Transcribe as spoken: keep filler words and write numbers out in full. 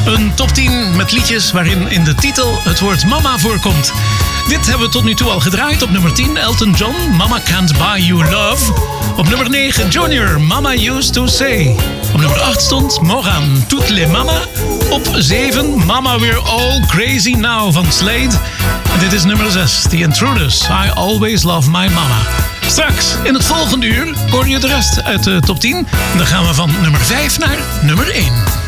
Een top tien met liedjes waarin in de titel het woord mama voorkomt. Dit hebben we tot nu toe al gedraaid. Op nummer tien Elton John, Mama Can't Buy You Love. Op nummer negen Junior, Mama Used To Say. Op nummer acht stond Morgan, Toutes les Mama. Op zeven Mama We're All Crazy Now van Slade. En dit is nummer zes, The Intruders, I Always Love My Mama. Straks, in het volgende uur, hoor je de rest uit de top tien. Dan gaan we van nummer vijf naar nummer één.